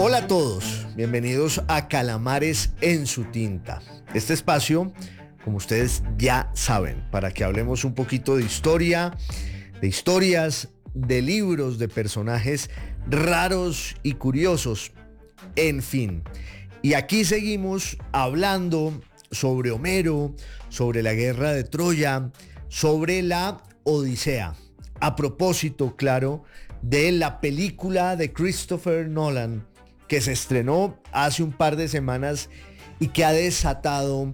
Hola a todos, bienvenidos a Calamares en su tinta. Este espacio, como ustedes ya saben, para que hablemos un poquito de historia, de historias, de libros, de personajes raros y curiosos, en fin. Y aquí seguimos hablando sobre Homero, sobre la guerra de Troya, sobre la Odisea. A propósito, claro, de la película de Christopher Nolan, que se estrenó hace un par de semanas y que ha desatado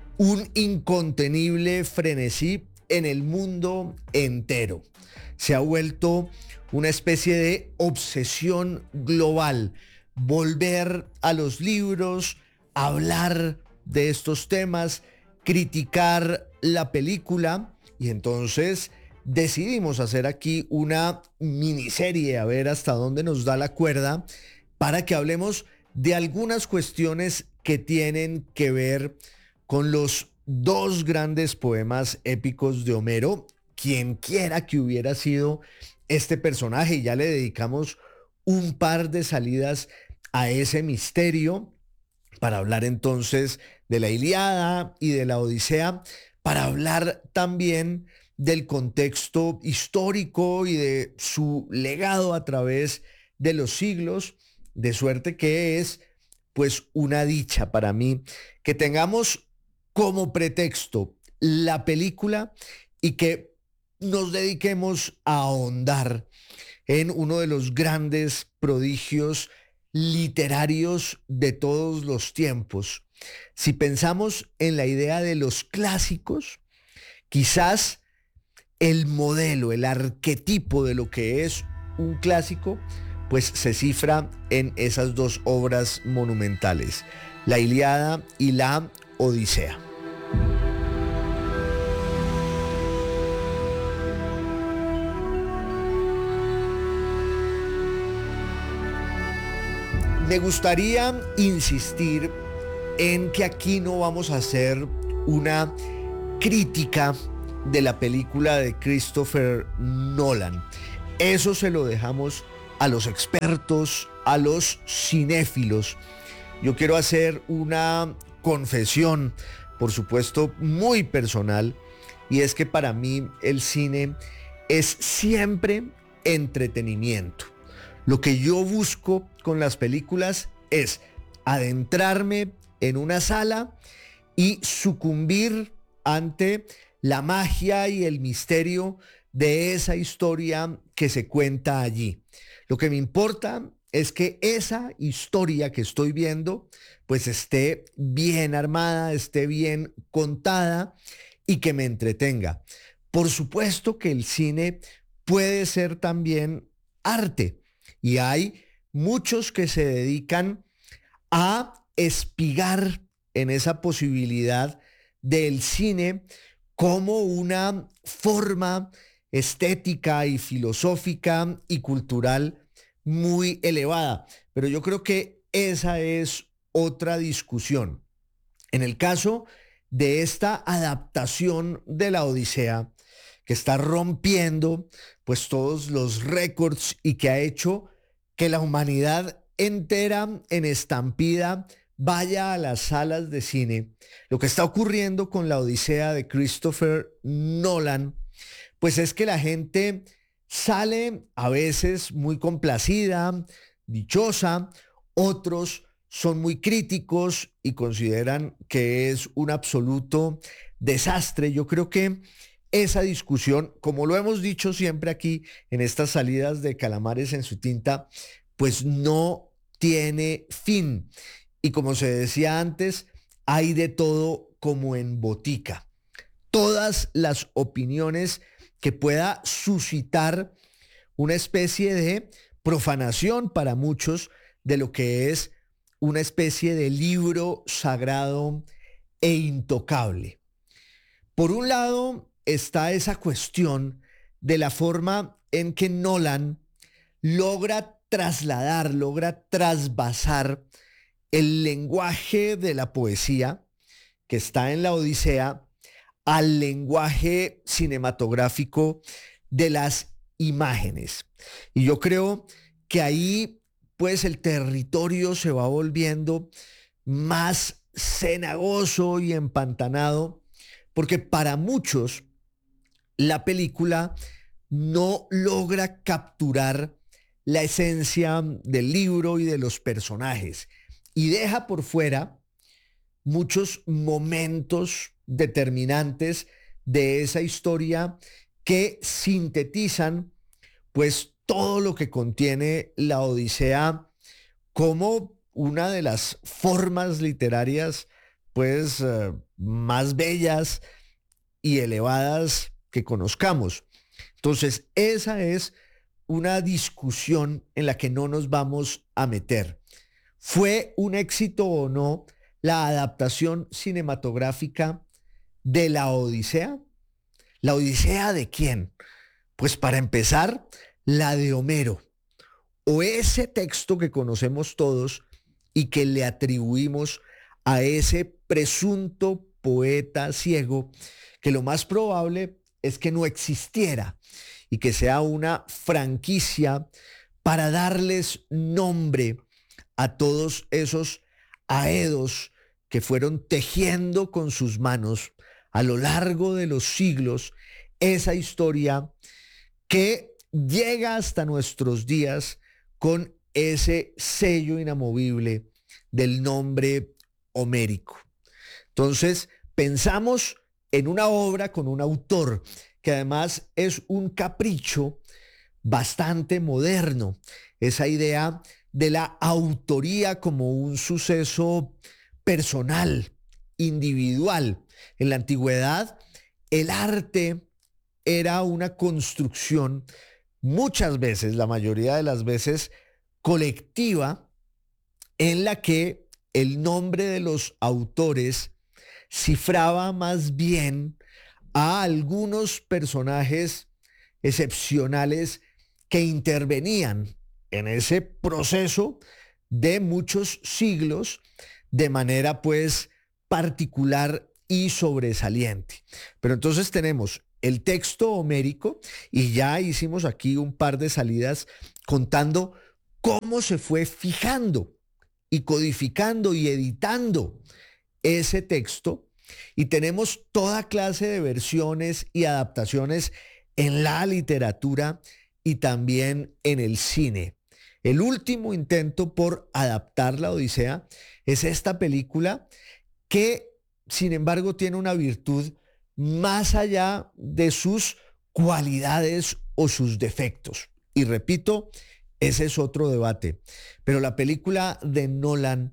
un incontenible frenesí en el mundo entero. Se ha vuelto una especie de obsesión global. Volver a los libros, hablar de estos temas, criticar la película, y entonces decidimos hacer aquí una miniserie a ver hasta dónde nos da la cuerda para que hablemos de algunas cuestiones que tienen que ver con los dos grandes poemas épicos de Homero, quien quiera que hubiera sido este personaje, y ya le dedicamos un par de salidas a ese misterio para hablar entonces de la Ilíada y de la Odisea, para hablar también del contexto histórico y de su legado a través de los siglos, de suerte que es pues una dicha para mí que tengamos como pretexto la película y que nos dediquemos a ahondar en uno de los grandes prodigios literarios de todos los tiempos. Si pensamos en la idea de los clásicos, quizás el modelo, el arquetipo de lo que es un clásico, pues se cifra en esas dos obras monumentales, la Ilíada y la Odisea. Me gustaría insistir en que aquí no vamos a hacer una crítica de la película de Christopher Nolan. Eso se lo dejamos a los expertos, a los cinéfilos. Yo quiero hacer una confesión, por supuesto, muy personal, y es que para mí el cine es siempre entretenimiento. Lo que yo busco con las películas es adentrarme en una sala y sucumbir ante la magia y el misterio de esa historia que se cuenta allí. Lo que me importa es que esa historia que estoy viendo pues esté bien armada, esté bien contada y que me entretenga. Por supuesto que el cine puede ser también arte, y hay muchos que se dedican a espigar en esa posibilidad del cine como una forma estética y filosófica y cultural muy elevada. Pero yo creo que esa es otra discusión. En el caso de esta adaptación de la Odisea, que está rompiendo pues todos los récords y que ha hecho que la humanidad entera en estampida vaya a las salas de cine, lo que está ocurriendo con la Odisea de Christopher Nolan, pues es que la gente sale a veces muy complacida, dichosa, otros son muy críticos y consideran que es un absoluto desastre. Yo creo que esa discusión, como lo hemos dicho siempre aquí en estas salidas de Calamares en su tinta, pues no tiene fin. Y como se decía antes, hay de todo como en botica. Todas las opiniones que pueda suscitar una especie de profanación para muchos de lo que es una especie de libro sagrado e intocable. Por un lado está esa cuestión de la forma en que Nolan logra trasladar, logra trasvasar el lenguaje de la poesía que está en la Odisea al lenguaje cinematográfico de las imágenes. Y yo creo que ahí pues el territorio se va volviendo más cenagoso y empantanado, porque para muchos la película no logra capturar la esencia del libro y de los personajes y deja por fuera muchos momentos determinantes de esa historia que sintetizan pues todo lo que contiene la Odisea como una de las formas literarias pues más bellas y elevadas que conozcamos. Entonces, esa es una discusión en la que no nos vamos a meter. ¿Fue un éxito o no la adaptación cinematográfica de la Odisea? ¿La Odisea de quién? Pues para empezar, la de Homero, o ese texto que conocemos todos y que le atribuimos a ese presunto poeta ciego, que lo más probable es que no existiera y que sea una franquicia para darles nombre a todos esos aedos que fueron tejiendo con sus manos a lo largo de los siglos esa historia que llega hasta nuestros días con ese sello inamovible del nombre homérico. Entonces, pensamos en una obra con un autor que además es un capricho bastante moderno, esa idea de la autoría como un suceso personal, individual. En la antigüedad, el arte era una construcción, muchas veces, la mayoría de las veces, colectiva, en la que el nombre de los autores cifraba más bien a algunos personajes excepcionales que intervenían en ese proceso de muchos siglos de manera pues particular y sobresaliente. Pero entonces tenemos el texto homérico y ya hicimos aquí un par de salidas contando cómo se fue fijando y codificando y editando ese texto, y tenemos toda clase de versiones y adaptaciones en la literatura y también en el cine. El último intento por adaptar la Odisea es esta película que, sin embargo, tiene una virtud más allá de sus cualidades o sus defectos. Y repito, ese es otro debate. Pero la película de Nolan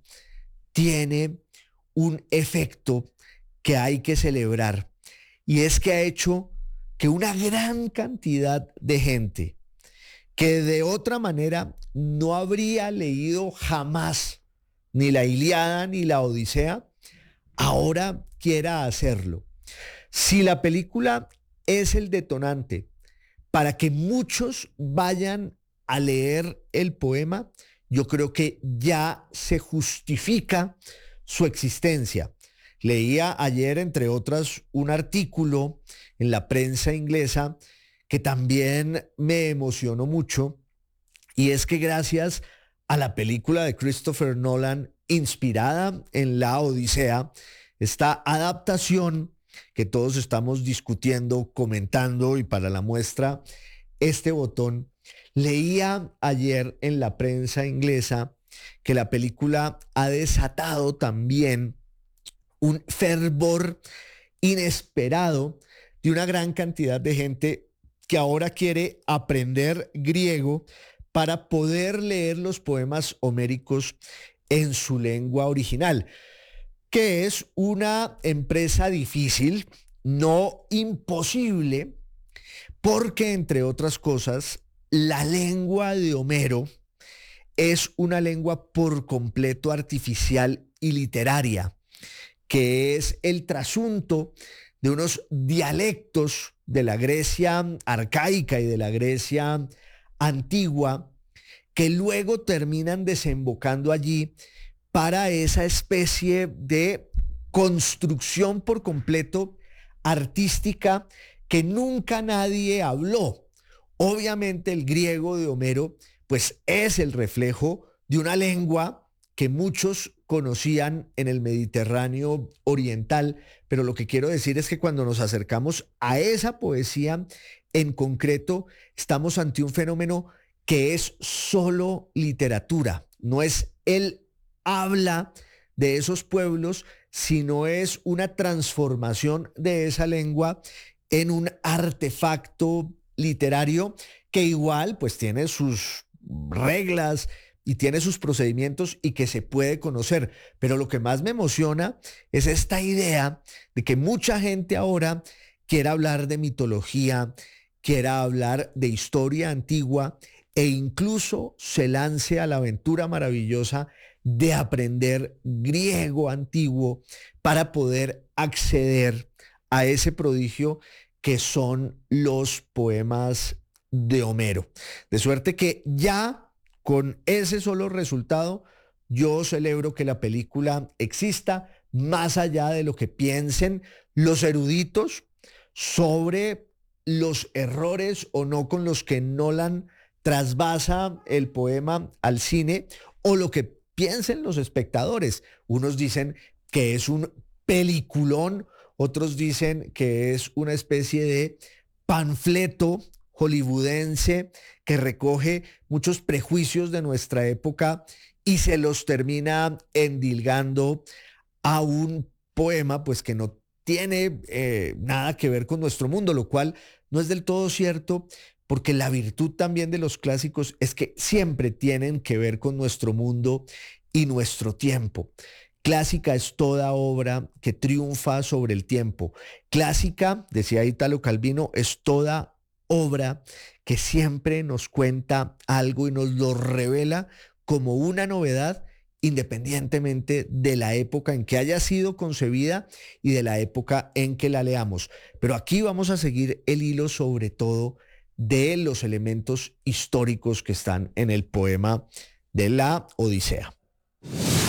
tiene un efecto que hay que celebrar, y es que ha hecho que una gran cantidad de gente que de otra manera no habría leído jamás ni la Ilíada ni la Odisea, ahora quiera hacerlo. Si la película es el detonante para que muchos vayan a leer el poema, yo creo que ya se justifica su existencia. Leía ayer, entre otras, un artículo en la prensa inglesa que también me emocionó mucho, y es que gracias a la película de Christopher Nolan inspirada en la Odisea, esta adaptación que todos estamos discutiendo, comentando, y para la muestra este botón, leía ayer en la prensa inglesa que la película ha desatado también un fervor inesperado de una gran cantidad de gente que ahora quiere aprender griego para poder leer los poemas homéricos en su lengua original, que es una empresa difícil, no imposible, porque entre otras cosas, la lengua de Homero es una lengua por completo artificial y literaria, que es el trasunto de unos dialectos de la Grecia arcaica y de la Grecia antigua, que luego terminan desembocando allí para esa especie de construcción por completo artística que nunca nadie habló. Obviamente el griego de Homero pues es el reflejo de una lengua que muchos conocían en el Mediterráneo oriental, pero lo que quiero decir es que cuando nos acercamos a esa poesía en concreto, estamos ante un fenómeno que es solo literatura, no es el habla de esos pueblos, sino es una transformación de esa lengua en un artefacto literario que igual pues tiene sus reglas y tiene sus procedimientos y que se puede conocer. Pero lo que más me emociona es esta idea de que mucha gente ahora quiera hablar de mitología, quiera hablar de historia antigua e incluso se lance a la aventura maravillosa de aprender griego antiguo para poder acceder a ese prodigio que son los poemas de Homero. De suerte que ya con ese solo resultado, yo celebro que la película exista más allá de lo que piensen los eruditos sobre los errores o no con los que Nolan trasvasa el poema al cine o lo que piensen los espectadores. Unos dicen que es un peliculón, otros dicen que es una especie de panfleto hollywoodense que recoge muchos prejuicios de nuestra época y se los termina endilgando a un poema pues que no tiene nada que ver con nuestro mundo, lo cual no es del todo cierto, porque la virtud también de los clásicos es que siempre tienen que ver con nuestro mundo y nuestro tiempo. Clásica es toda obra que triunfa sobre el tiempo. Clásica, decía Italo Calvino, es toda obra que siempre nos cuenta algo y nos lo revela como una novedad, independientemente de la época en que haya sido concebida y de la época en que la leamos. Pero aquí vamos a seguir el hilo sobre todo de los elementos históricos que están en el poema de la Odisea.